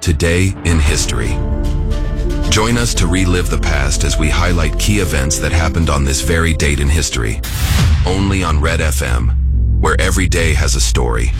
Today in History. Join us to relive the past as we highlight key events that happened on this very date in history. Only on Red FM, where every day has a story.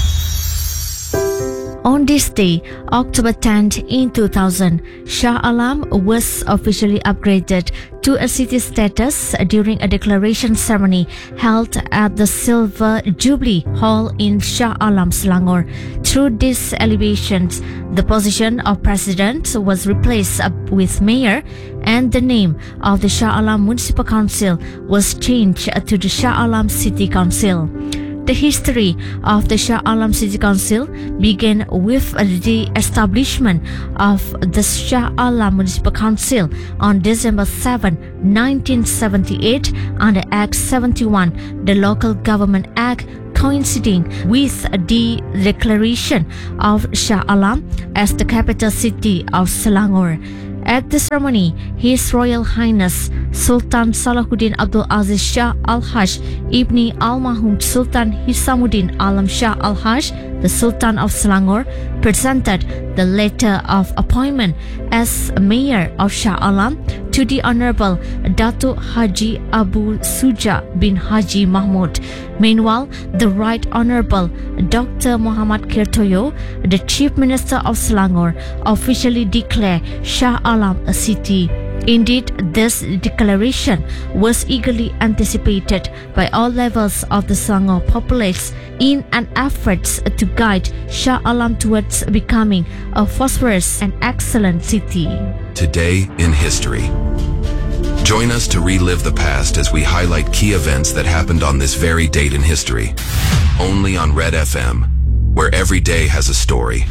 On this day, October 10th in 2000, Shah Alam was officially upgraded to a city status during a declaration ceremony held at the Silver Jubilee Hall in Shah Alam, Selangor. Through these elevations, the position of president was replaced with mayor, and the name of the Shah Alam Municipal Council was changed to the Shah Alam City Council. The history of the Shah Alam City Council began with the establishment of the Shah Alam Municipal Council on December 7, 1978 under Act 71, the Local Government Act, coinciding with the declaration of Shah Alam as the capital city of Selangor. At the ceremony, His Royal Highness Sultan Salahuddin Abdul Aziz Shah Al-Haj Ibni Al-Mahum Sultan Hisamuddin Alam Shah Al-Haj, the Sultan of Selangor, presented the letter of appointment as Mayor of Shah Alam to the Honorable Datuk Haji Abu Suja bin Haji Mahmud. Meanwhile, the Right Honorable Dr. Muhammad Kirtoyo, the Chief Minister of Selangor, officially declared Shah Alam a city. Indeed, this declaration was eagerly anticipated by all levels of the Selangor populace in an effort to guide Shah Alam towards becoming a prosperous and excellent city. Today in History. Join us to relive the past as we highlight key events that happened on this very date in history. Only on Red FM, where every day has a story.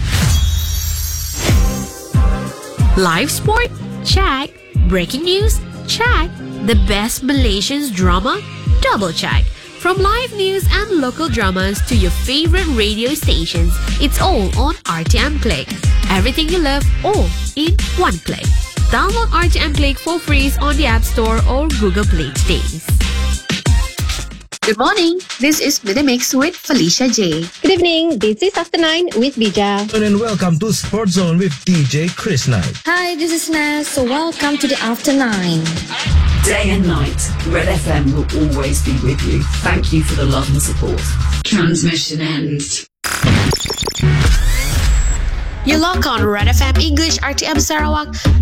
Live sport? Check. Breaking news? Check. The best Malaysian drama? Double check. From live news and local dramas to your favorite radio stations, it's all on RTM Click. Everything you love, all in one click. Download RTM Click for free on the App Store or Google Play today. Good morning. This is Minute Mix with Felicia J. Good evening. This is After 9 with Bija. And welcome to Sports Zone with DJ Chris Knight. Hi, this is Naz. So welcome to the After 9. Day and night, Red FM will always be with you. Thank you for the love and support. Transmission ends. You log on Red FM English RTM Sarawak